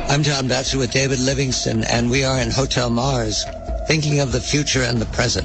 I'm John Batchelor with David Livingston, and we are in Hotel Mars, thinking of the future and the present.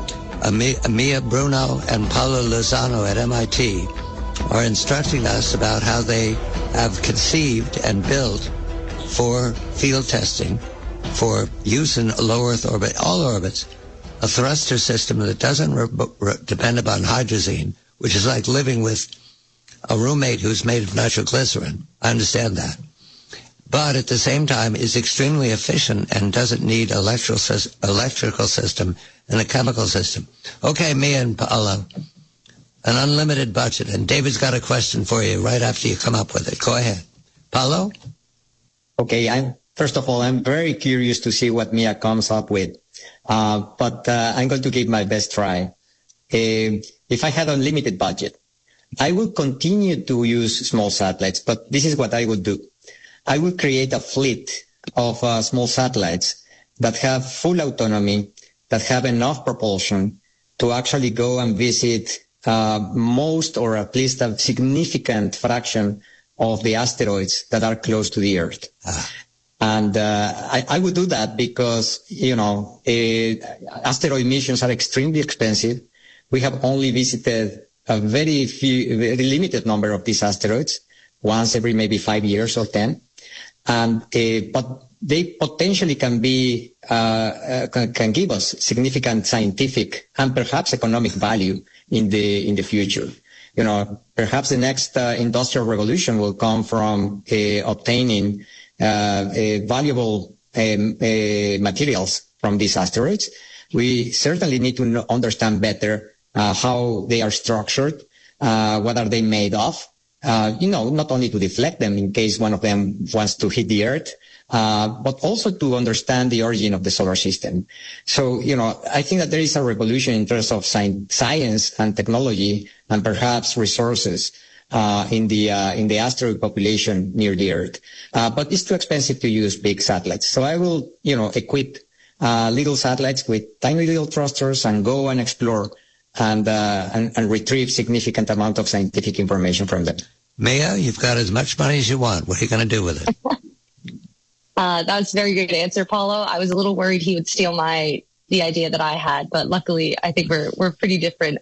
Mia Bruno and Paolo Lozano at MIT are instructing us about how they have conceived and built for field testing, for use in low Earth orbit, all orbits, a thruster system that doesn't depend upon hydrazine, which is like living with a roommate who's made of nitroglycerin. I understand that. But at the same time is extremely efficient and doesn't need electrical system and a chemical system. Okay, Mia and Paolo, an unlimited budget. And David's got a question for you right after you come up with it. Go ahead. Paolo? Okay, first of all, I'm very curious to see what Mia comes up with. But I'm going to give my best try. If I had unlimited budget, I would continue to use small satellites, but this is what I would do. I would create a fleet of small satellites that have full autonomy, that have enough propulsion to actually go and visit most, or at least a significant fraction of the asteroids that are close to the Earth. And I would do that because, asteroid missions are extremely expensive. We have only visited a very limited number of these asteroids, once every maybe 5 years or 10. And but they potentially can be can give us significant scientific and perhaps economic value in the future. Perhaps the next industrial revolution will come from obtaining valuable materials from these asteroids. We certainly need to understand better how they are structured, what are they made of, not only to deflect them in case one of them wants to hit the Earth, but also to understand the origin of the solar system. So, I think that there is a revolution in terms of science and technology and perhaps resources in the asteroid population near the Earth. But it's too expensive to use big satellites. So I will, equip little satellites with tiny little thrusters and go and explore and retrieve significant amount of scientific information from them. Mia, you've got as much money as you want. What are you going to do with it? That's a very good answer, Paulo. I was a little worried he would steal the idea that I had, but luckily I think we're pretty different.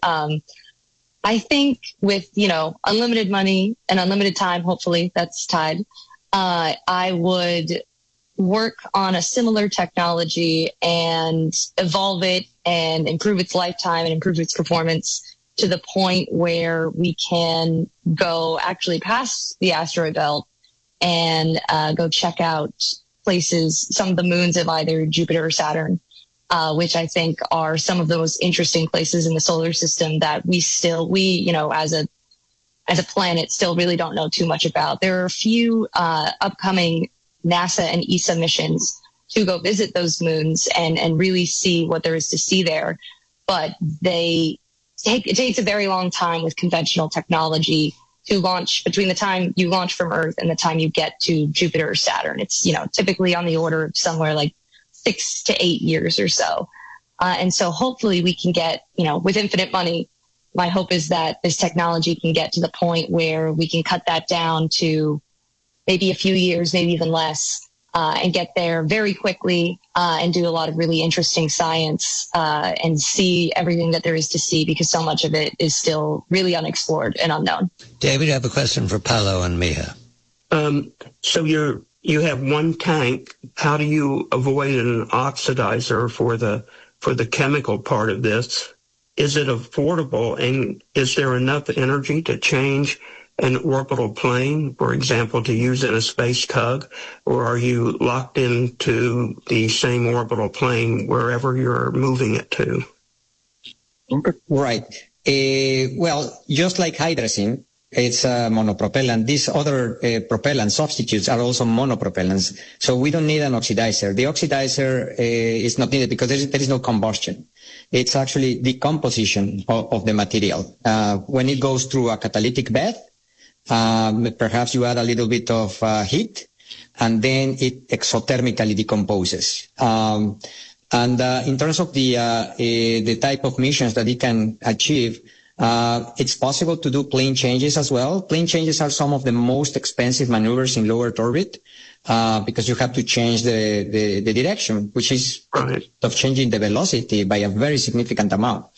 I think with, unlimited money and unlimited time, hopefully that's tied, I would work on a similar technology and evolve it and improve its lifetime and improve its performance to the point where we can go actually past the asteroid belt and go check out places, some of the moons of either Jupiter or Saturn, which I think are some of the most interesting places in the solar system that we as a planet still really don't know too much about. There are a few upcoming NASA and ESA missions to go visit those moons and really see what there is to see there. But it takes a very long time with conventional technology to launch. Between the time you launch from Earth and the time you get to Jupiter or Saturn, it's, typically on the order of somewhere like 6 to 8 years or so. And so hopefully we can get, with infinite money, my hope is that this technology can get to the point where we can cut that down to maybe a few years, maybe even less, and get there very quickly and do a lot of really interesting science and see everything that there is to see, because so much of it is still really unexplored and unknown. David, I have a question for Paolo and Mia. So you have one tank. How do you avoid an oxidizer for the chemical part of this? Is it affordable, and is there enough energy to change an orbital plane, for example, to use in a space tug, or are you locked into the same orbital plane wherever you're moving it to? Right. Well, just like hydrazine, it's a monopropellant. These other propellant substitutes are also monopropellants. So we don't need an oxidizer. The oxidizer is not needed because there is no combustion. It's actually decomposition of the material. When it goes through a catalytic bed, perhaps you add a little bit of heat, and then it exothermically decomposes. And in terms of the type of missions that it can achieve, It's possible to do plane changes as well. Plane changes are some of the most expensive maneuvers in low Earth orbit, because you have to change the direction, which is of changing the velocity by a very significant amount.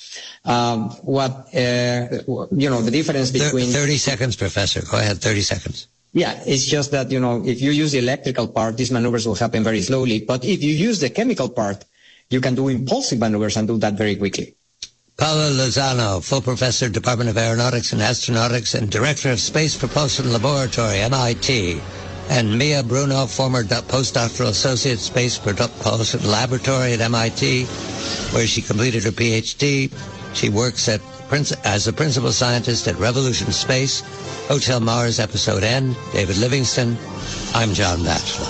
The difference between 30 seconds, Professor. Go ahead, 30 seconds. Yeah, it's just that, if you use the electrical part, these maneuvers will happen very slowly. But if you use the chemical part, you can do impulsive maneuvers and do that very quickly. Paulo Lozano, full professor, Department of Aeronautics and Astronautics, and director of Space Propulsion Laboratory, MIT. And Mia Bruno, former postdoctoral associate, Space Propulsion Laboratory at MIT, where she completed her PhD. She works as a principal scientist at Revolution Space, Hotel Mars Episode N, David Livingston. I'm John Batchelor.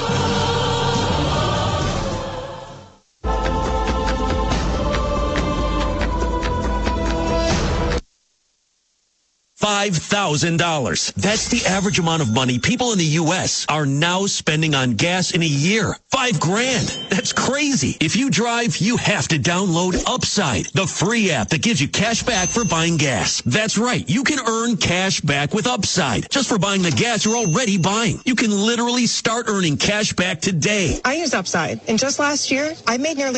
$5,000. That's the average amount of money people in the U.S. are now spending on gas in a year. $5,000. That's crazy. If you drive, you have to download Upside, the free app that gives you cash back for buying gas. That's right. You can earn cash back with Upside just for buying the gas you're already buying. You can literally start earning cash back today. I use Upside, and just last year, I made nearly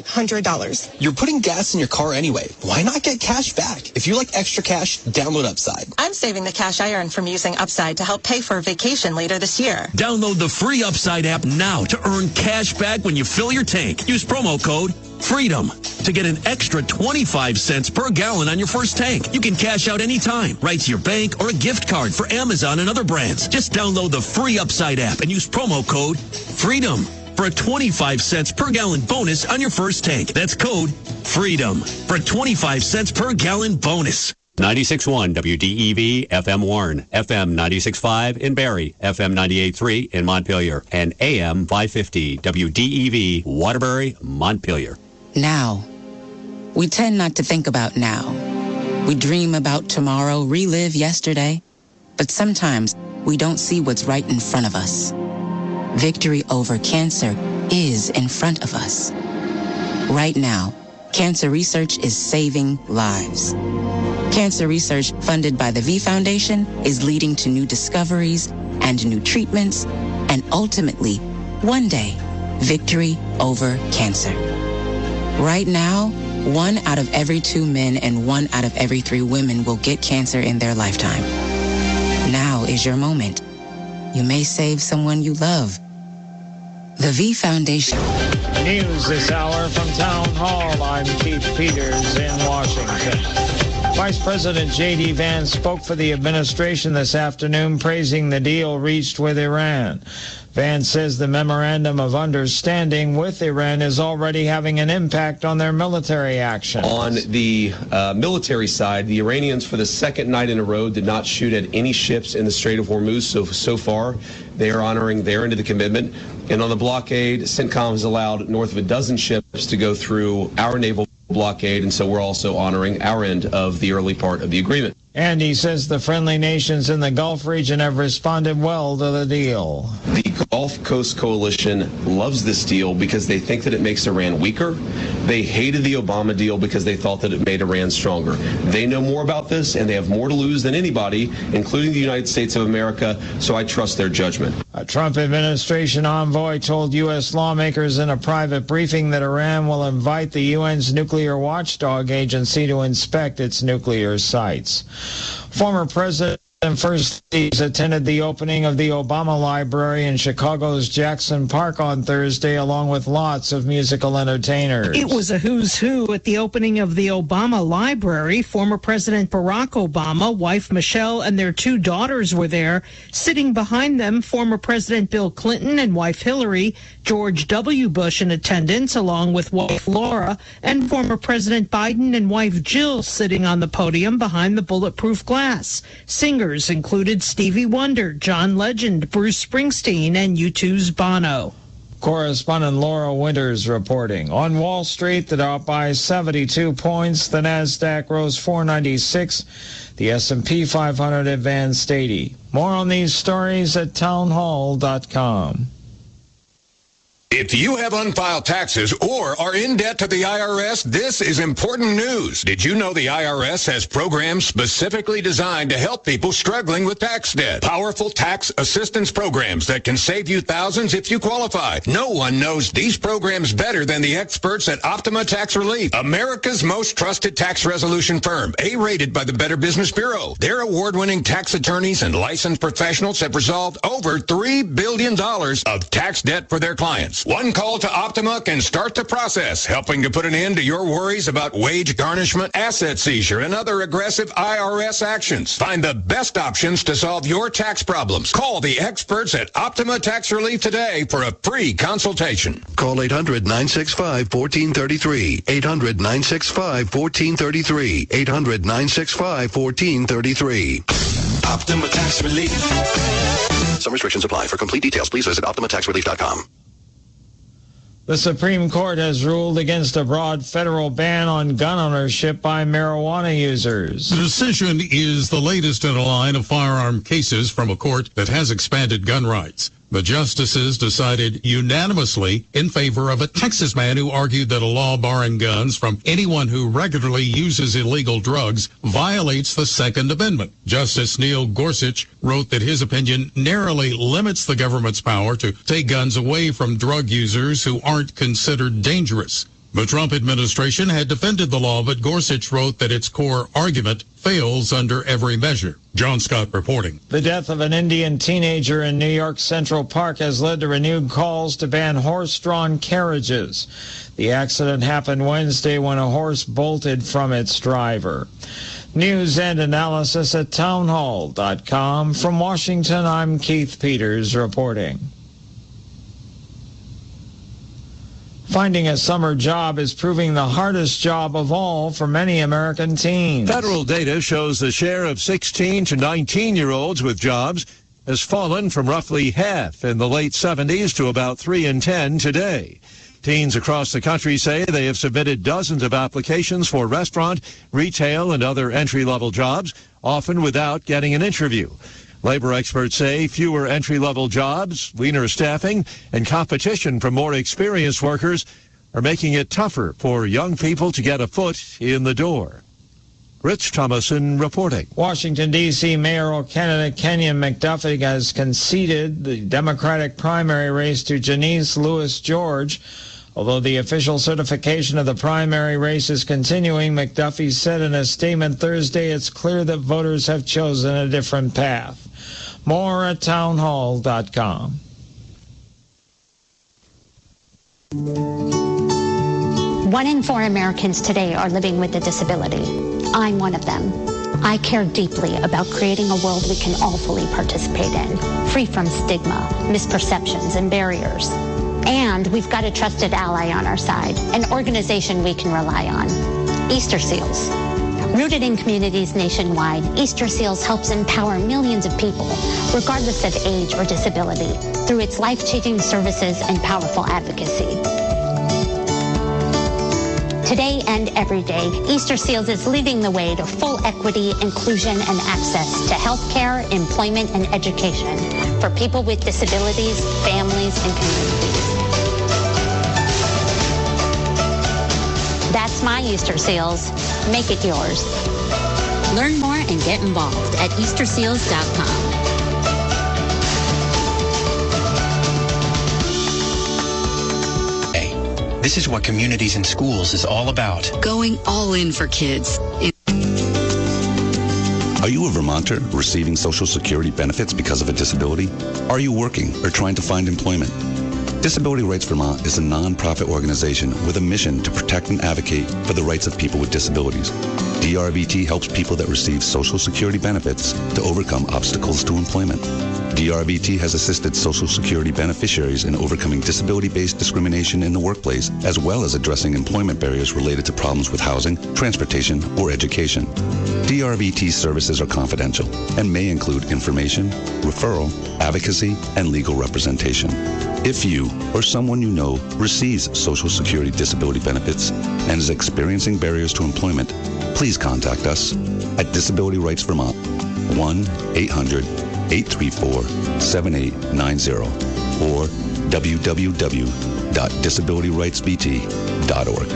$300. You're putting gas in your car anyway. Why not get cash back? If you like extra cash, download Upside. I'm saving the cash I earn from using Upside to help pay for a vacation later this year. Download the free Upside app now to earn cash back when you fill your tank. Use promo code FREEDOM to get an extra 25 cents per gallon on your first tank. You can cash out anytime, right to your bank or a gift card for Amazon and other brands. Just download the free Upside app and use promo code FREEDOM for a 25 cents per gallon bonus on your first tank. That's code FREEDOM for a 25 cents per gallon bonus. 96.1 WDEV FM Warren, FM 96.5 in Barrie, FM 98.3 in Montpelier, and AM 550 WDEV Waterbury, Montpelier. Now. We tend not to think about now. We dream about tomorrow, relive yesterday, but sometimes we don't see what's right in front of us. Victory over cancer is in front of us. Right now, cancer research is saving lives. Cancer research funded by the V Foundation is leading to new discoveries and new treatments, and ultimately, one day, victory over cancer. Right now, 1 out of every 2 men and 1 out of every 3 women will get cancer in their lifetime. Now is your moment. You may save someone you love. The V Foundation. News this hour from Town Hall. I'm Keith Peters in Washington. Vice President J.D. Vance spoke for the administration this afternoon, praising the deal reached with Iran. Vance says the memorandum of understanding with Iran is already having an impact on their military actions. On the military side, the Iranians for the second night in a row did not shoot at any ships in the Strait of Hormuz so far. They are honoring their end of the commitment. And on the blockade, CENTCOM has allowed north of a dozen ships to go through our naval blockade, and so we're also honoring our end of the early part of the agreement. And he says the friendly nations in the Gulf region have responded well to the deal. The Gulf Coast Coalition loves this deal because they think that it makes Iran weaker. They hated the Obama deal because they thought that it made Iran stronger. They know more about this, and they have more to lose than anybody, including the United States of America, so I trust their judgment. A Trump administration envoy told U.S. lawmakers in a private briefing that Iran will invite the UN's nuclear watchdog agency to inspect its nuclear sites. Former President and First Ladies attended the opening of the Obama Library in Chicago's Jackson Park on Thursday, along with lots of musical entertainers. It was a who's who at the opening of the Obama Library. Former President Barack Obama, wife Michelle, and their 2 daughters were there. Sitting behind them, former President Bill Clinton and wife Hillary, George W. Bush in attendance, along with wife Laura, and former President Biden and wife Jill sitting on the podium behind the bulletproof glass. Singers included Stevie Wonder, John Legend, Bruce Springsteen, and U2's Bono. Correspondent Laura Winters reporting. On Wall Street, the Dow by 72 points. The Nasdaq rose 496. The S&P 500 advanced 80. More on these stories at townhall.com. If you have unfiled taxes or are in debt to the IRS, this is important news. Did you know the IRS has programs specifically designed to help people struggling with tax debt? Powerful tax assistance programs that can save you thousands if you qualify. No one knows these programs better than the experts at Optima Tax Relief, America's most trusted tax resolution firm, A-rated by the Better Business Bureau. Their award-winning tax attorneys and licensed professionals have resolved over $3 billion of tax debt for their clients. One call to Optima can start the process, helping to put an end to your worries about wage garnishment, asset seizure, and other aggressive IRS actions. Find the best options to solve your tax problems. Call the experts at Optima Tax Relief today for a free consultation. Call 800-965-1433. 800-965-1433. 800-965-1433. Optima Tax Relief. Some restrictions apply. For complete details, please visit OptimaTaxRelief.com. The Supreme Court has ruled against a broad federal ban on gun ownership by marijuana users. The decision is the latest in a line of firearm cases from a court that has expanded gun rights. The justices decided unanimously in favor of a Texas man who argued that a law barring guns from anyone who regularly uses illegal drugs violates the Second Amendment. Justice Neil Gorsuch wrote that his opinion narrowly limits the government's power to take guns away from drug users who aren't considered dangerous. The Trump administration had defended the law, but Gorsuch wrote that its core argument fails under every measure. John Scott reporting. The death of an Indian teenager in New York Central Park has led to renewed calls to ban horse-drawn carriages. The accident happened Wednesday when a horse bolted from its driver. News and analysis at townhall.com. From Washington, I'm Keith Peters reporting. Finding a summer job is proving the hardest job of all for many American teens. Federal data shows the share of 16 to 19-year-olds with jobs has fallen from roughly half in the late 70s to about 3 in 10 today. Teens across the country say they have submitted dozens of applications for restaurant, retail, and other entry-level jobs, often without getting an interview. Labor experts say fewer entry-level jobs, leaner staffing, and competition from more experienced workers are making it tougher for young people to get a foot in the door. Rich Thomason reporting. Washington, D.C. mayoral candidate Kenyon McDuffie has conceded the Democratic primary race to Janice Lewis George. Although the official certification of the primary race is continuing, McDuffie said in a statement Thursday it's clear that voters have chosen a different path. More at townhall.com. One in 4 Americans today are living with a disability. I'm one of them. I care deeply about creating a world we can all fully participate in, free from stigma, misperceptions, and barriers. And we've got a trusted ally on our side, an organization we can rely on, Easter Seals. Rooted in communities nationwide, Easter Seals helps empower millions of people, regardless of age or disability, through its life-changing services and powerful advocacy. Today and every day, Easter Seals is leading the way to full equity, inclusion, and access to health care, employment, and education for people with disabilities, families, and communities. That's my Easter Seals. Make it yours. Learn more and get involved at EasterSeals.com. This is what Communities in Schools is all about. Going all in for kids. Are you a Vermonter receiving Social Security benefits because of a disability? Are you working or trying to find employment? Disability Rights Vermont is a non-profit organization with a mission to protect and advocate for the rights of people with disabilities. DRVT helps people that receive Social Security benefits to overcome obstacles to employment. DRVT has assisted Social Security beneficiaries in overcoming disability-based discrimination in the workplace, as well as addressing employment barriers related to problems with housing, transportation, or education. DRVT services are confidential and may include information, referral, advocacy, and legal representation. If you or someone you know receives Social Security disability benefits and is experiencing barriers to employment, please contact us at Disability Rights Vermont, 1-800-834-7890 or www.disabilityrightsbt.org.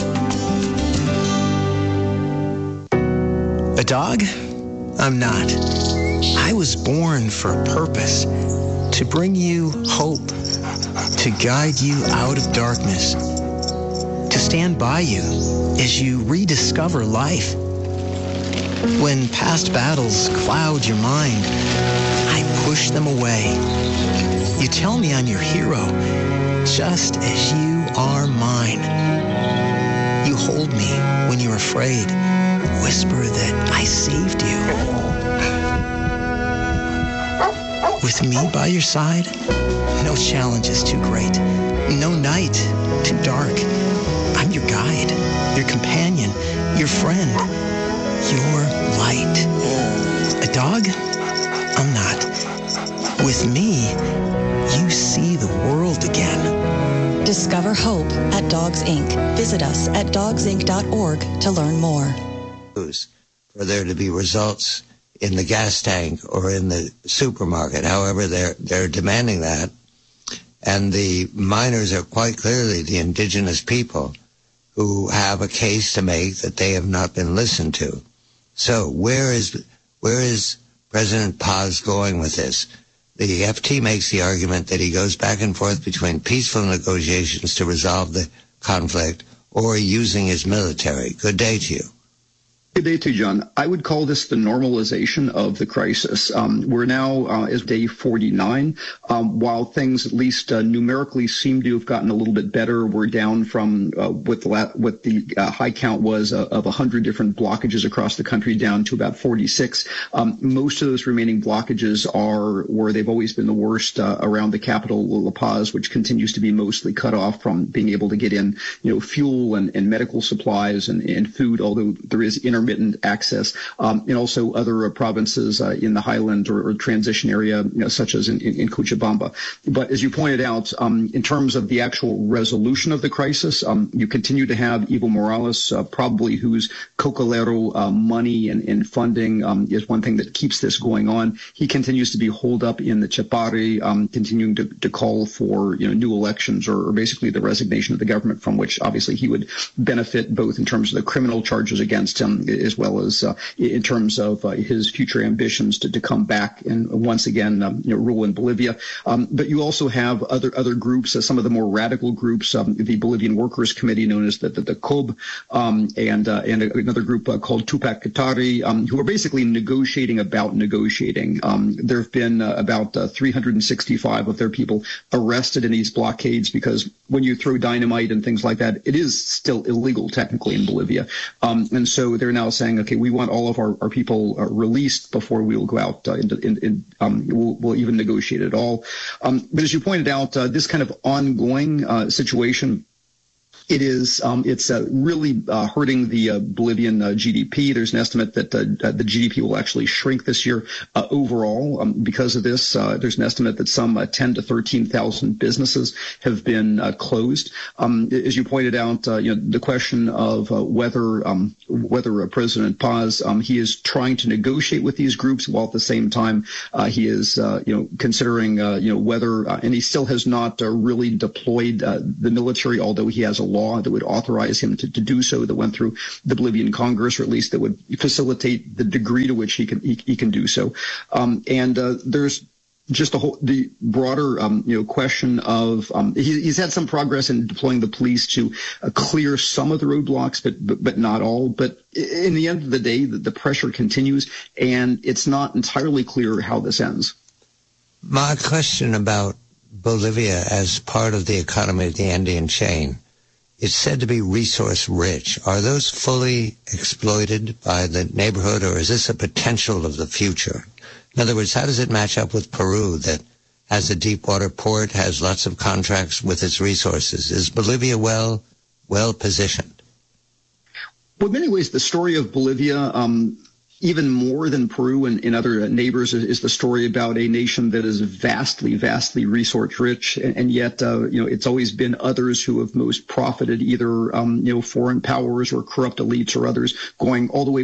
A dog? I'm not. I was born for a purpose, to bring you hope, to guide you out of darkness, to stand by you as you rediscover life. When past battles cloud your mind, I push them away. You tell me I'm your hero, just as you are mine. You hold me when you're afraid, whisper that I saved you. With me by your side, no challenge is too great, no night too dark. I'm your guide, your companion, your friend, your light. A dog? I'm not. With me, you see the world again. Discover hope at Dogs Inc. Visit us at dogsinc.org to learn more. For there to be results in the gas tank or in the supermarket. However, they're demanding that. And the miners are quite clearly the indigenous people who have a case to make that they have not been listened to. So where is President Paz going with this? The FT makes the argument that he goes back and forth between peaceful negotiations to resolve the conflict or using his military. Good day to you. Good day to you, John. I would call this the normalization of the crisis. We're now is day 49. While things at least numerically seem to have gotten a little bit better, we're down from what the high count was of 100 different blockages across the country down to about 46. Most of those remaining blockages are where they've always been the worst around the capital, La Paz, which continues to be mostly cut off from being able to get in, fuel and medical supplies and food, although there is intermittent access, and also other provinces in the highland or transition area, such as in Cochabamba. But as you pointed out, in terms of the actual resolution of the crisis, you continue to have Evo Morales, probably whose Cocalero money and funding is one thing that keeps this going on. He continues to be holed up in the Chapare, continuing to call for new elections or basically the resignation of the government, from which obviously he would benefit both in terms of the criminal charges against him as well as in terms of his future ambitions to come back and once again rule in Bolivia. But you also have other groups, some of the more radical groups, the Bolivian Workers' Committee, known as the COB, and another group called Tupac Katari, who are basically negotiating about negotiating. There have been about 365 of their people arrested in these blockades because when you throw dynamite and things like that, it is still illegal technically in Bolivia. And so they're now saying, okay, we want all of our people released before we will go out we'll even negotiate at all. But as you pointed out, this kind of ongoing situation, it's really hurting the Bolivian GDP. There's an estimate that the GDP will actually shrink this year overall because of this. There's an estimate that some 10 to 13,000 businesses have been closed. As you pointed out, the question of whether President Paz he is trying to negotiate with these groups while at the same time he is considering whether and he still has not really deployed the military, although he has a law that would authorize him to do so, that went through the Bolivian Congress, or at least that would facilitate the degree to which he can do so. And there's just the broader question of he's had some progress in deploying the police to clear some of the roadblocks, but not all. But in the end of the day, the pressure continues, and it's not entirely clear how this ends. My question about Bolivia as part of the economy of the Andean chain. It's said to be resource rich. Are those fully exploited by the neighborhood, or is this a potential of the future? In other words, how does it match up with Peru that has a deep water port, has lots of contracts with its resources? Is Bolivia well positioned? Well, in many ways, the story of Bolivia, even more than Peru and other neighbors, is the story about a nation that is vastly, vastly resource rich, and yet it's always been others who have most profited, either foreign powers or corrupt elites or others, going all the way back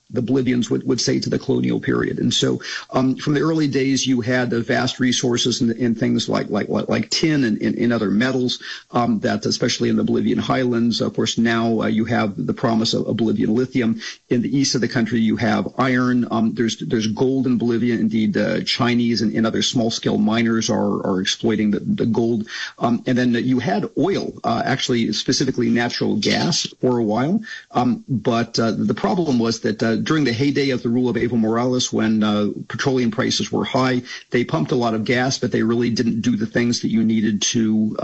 the Bolivians would say to the colonial period. And so from the early days, you had vast resources in things like tin and other metals that, especially in the Bolivian highlands. Of course, now you have the promise of Bolivian lithium. In the east of the country, you have iron. There's gold in Bolivia. Indeed, Chinese and other small-scale miners are exploiting the gold. And then you had oil, actually specifically natural gas for a while. But the problem was that during the heyday of the rule of Evo Morales, when petroleum prices were high, they pumped a lot of gas, but they really didn't do the things that you needed to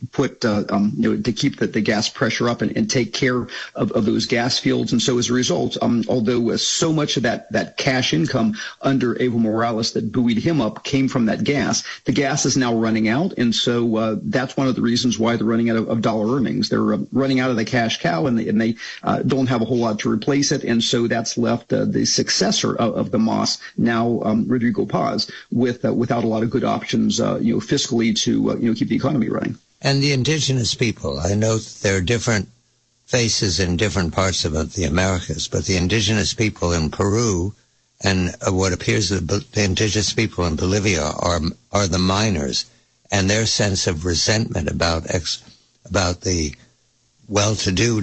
to keep the gas pressure up and take care of those gas fields. And so as a result, although so much of that cash income under Evo Morales that buoyed him up came from that gas, the gas is now running out. And so that's one of the reasons why they're running out of dollar earnings. They're running out of the cash cow, and they don't have a whole lot to replace it. And so that's left the successor of the MAS, now Rodrigo Paz, without a lot of good options, fiscally to keep the economy running. And the indigenous people, I know there are different faces in different parts of the Americas, but the indigenous people in Peru and what appears the indigenous people in Bolivia are the miners, and their sense of resentment about the well-to-do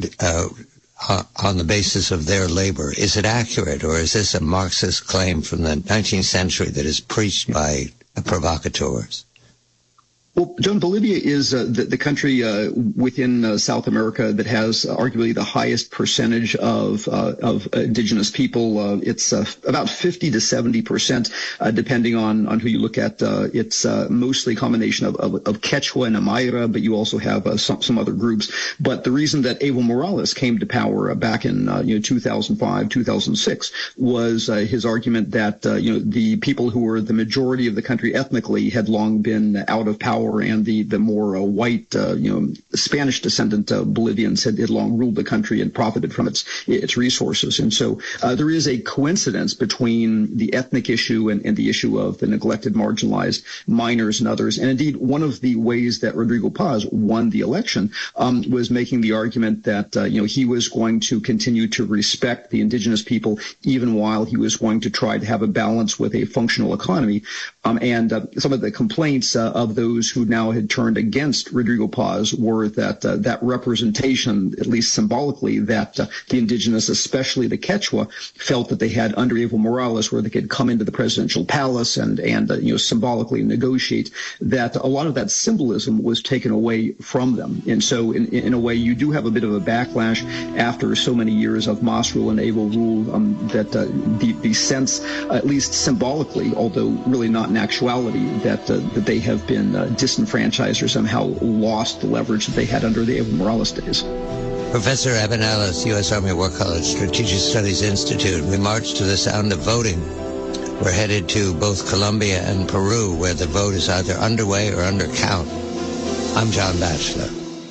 on the basis of their labor. Is it accurate, or is this a Marxist claim from the 19th century that is preached by provocateurs? Well, John, Bolivia is the country within South America that has arguably the highest percentage of indigenous people. It's about 50 to 70%, depending on who you look at. It's mostly a combination of Quechua and Aymara, but you also have some other groups. But the reason that Evo Morales came to power back in 2005, 2006 was his argument that the people who were the majority of the country ethnically had long been out of power, and the more white, Spanish descendant Bolivians had long ruled the country and profited from its resources. And so there is a coincidence between the ethnic issue and the issue of the neglected, marginalized miners and others. And indeed, one of the ways that Rodrigo Paz won the election was making the argument that he was going to continue to respect the indigenous people, even while he was going to try to have a balance with a functional economy. And some of the complaints of those who now had turned against Rodrigo Paz were that that representation, at least symbolically, that the indigenous, especially the Quechua, felt that they had under Evo Morales, where they could come into the presidential palace and symbolically negotiate, that a lot of that symbolism was taken away from them. And so in a way, you do have a bit of a backlash after so many years of MAS rule and Evo rule, that the sense, at least symbolically, although really not in actuality, that they have been disenfranchised or somehow lost the leverage that they had under the Evo Morales days. Professor Evan Ellis, U.S. Army War College Strategic Studies Institute. We march to the sound of voting. We're headed to both Colombia and Peru, where the vote is either underway or under count. I'm John Batchelor.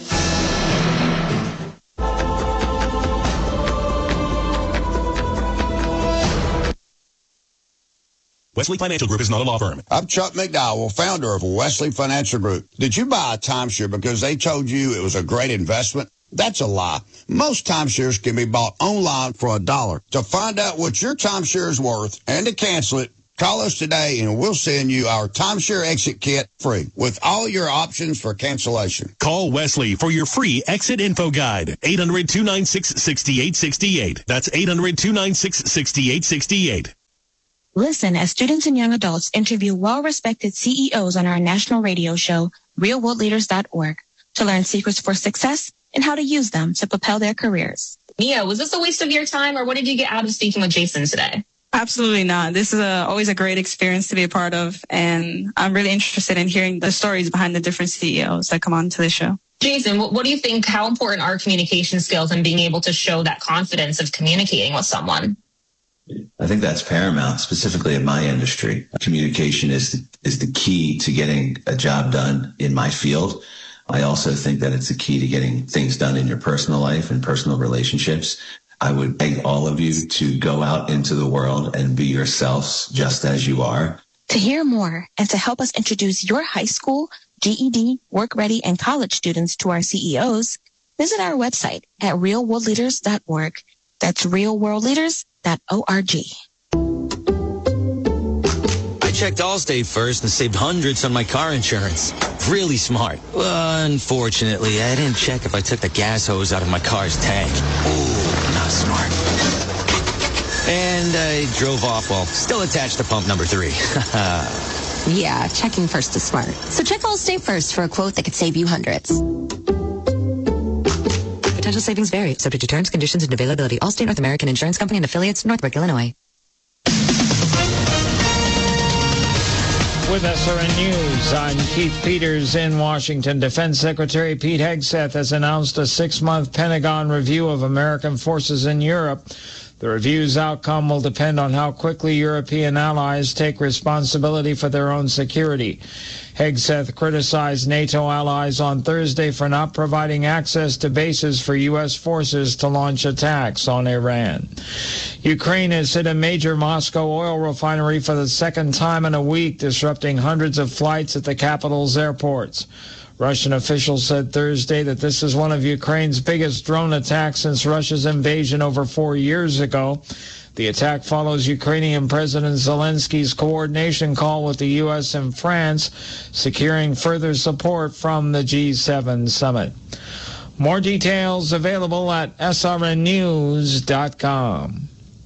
Wesley Financial Group is not a law firm. I'm Chuck McDowell, founder of Wesley Financial Group. Did you buy a timeshare because they told you it was a great investment? That's a lie. Most timeshares can be bought online for $1. To find out what your timeshare is worth and to cancel it, call us today and we'll send you our timeshare exit kit free with all your options for cancellation. Call Wesley for your free exit info guide. 800-296-6868. That's 800-296-6868. Listen as students and young adults interview well-respected CEOs on our national radio show, realworldleaders.org, to learn secrets for success and how to use them to propel their careers. Mia, was this a waste of your time, or what did you get out of speaking with Jason today? Absolutely not. This is always a great experience to be a part of, and I'm really interested in hearing the stories behind the different CEOs that come on to the show. Jason, what do you think, how important are communication skills and being able to show that confidence of communicating with someone? I think that's paramount, specifically in my industry. Communication is the key to getting a job done in my field. I also think that it's the key to getting things done in your personal life and personal relationships. I would beg all of you to go out into the world and be yourselves just as you are. To hear more and to help us introduce your high school, GED, work ready, and college students to our CEOs, visit our website at realworldleaders.org. That's realworldleaders.org. I checked Allstate first and saved hundreds on my car insurance. Really smart. Unfortunately, I didn't check if I took the gas hose out of my car's tank. Ooh, not smart. And I drove off while still attached to pump number 3. Yeah, checking first is smart. So check Allstate first for a quote that could save you hundreds. Potential savings vary, subject to terms, conditions, and availability. Allstate North American Insurance Company and affiliates, Northbrook, Illinois. With SRN News, I'm Keith Peters in Washington. Defense Secretary Pete Hegseth has announced a 6-month Pentagon review of American forces in Europe. The review's outcome will depend on how quickly European allies take responsibility for their own security. Hegseth criticized NATO allies on Thursday for not providing access to bases for U.S. forces to launch attacks on Iran. Ukraine has hit a major Moscow oil refinery for the second time in a week, disrupting hundreds of flights at the capital's airports. Russian officials said Thursday that this is one of Ukraine's biggest drone attacks since Russia's invasion over 4 years ago. The attack follows Ukrainian President Zelensky's coordination call with the U.S. and France, securing further support from the G7 summit. More details available at srnnews.com.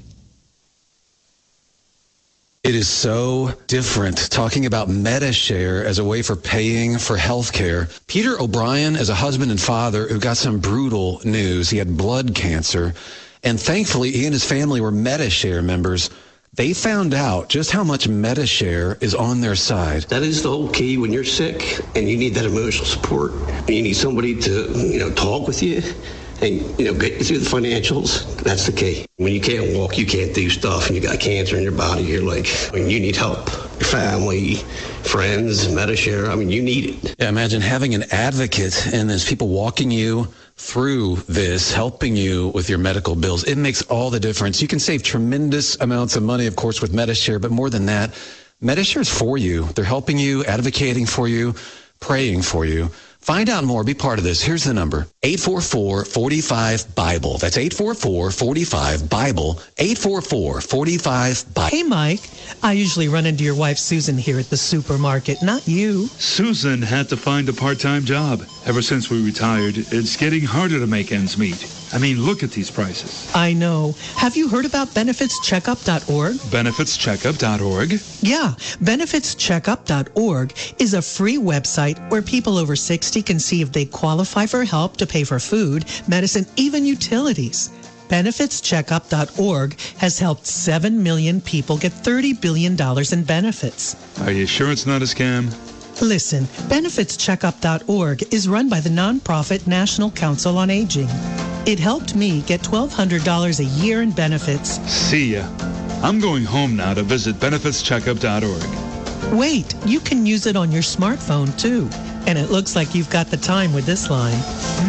It is so different talking about MediShare as a way for paying for health care. Peter O'Brien is a husband and father who got some brutal news. He had blood cancer, and thankfully he and his family were MediShare members. They found out just how much MediShare is on their side. That is the whole key when you're sick and you need that emotional support. And you need somebody to, talk with you and, get you through the financials. That's the key. When you can't walk, you can't do stuff, and you got cancer in your body, you're like, you need help. Your family, friends, MediShare, you need it. Yeah, imagine having an advocate and there's people walking you through this, helping you with your medical bills. It makes all the difference. You can save tremendous amounts of money, of course, with MediShare, but more than that, MediShare is for you. They're helping you, advocating for you, praying for you. Find out more. Be part of this. Here's the number. 844-45-BIBLE. That's 844-45-BIBLE. 844-45-BIBLE. Hey, Mike. I usually run into your wife, Susan, here at the supermarket, not you. Susan had to find a part-time job. Ever since we retired, it's getting harder to make ends meet. Look at these prices. I know. Have you heard about benefitscheckup.org? Benefitscheckup.org? Yeah. Benefitscheckup.org is a free website where people over 60 can see if they qualify for help to pay for food, medicine, even utilities. Benefitscheckup.org has helped 7 million people get $30 billion in benefits. Are you sure it's not a scam? Listen, benefitscheckup.org is run by the nonprofit National Council on Aging. It helped me get $1,200 a year in benefits. See ya. I'm going home now to visit benefitscheckup.org. Wait, you can use it on your smartphone too. And it looks like you've got the time with this line.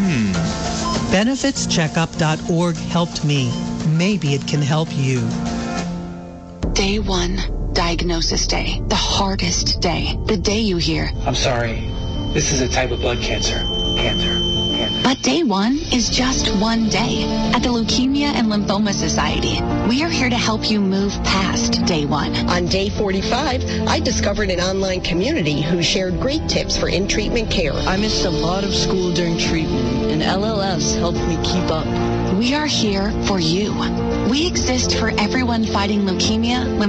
Benefitscheckup.org helped me. Maybe it can help you. Day 1. Diagnosis day. The hardest day. The day you hear, I'm sorry. This is a type of blood cancer. But day 1 is just one day. At the Leukemia and Lymphoma Society, we are here to help you move past day 1. On day 45, I discovered an online community who shared great tips for in-treatment care. I missed a lot of school during treatment, and LLS helped me keep up. We are here for you. We exist for everyone fighting leukemia,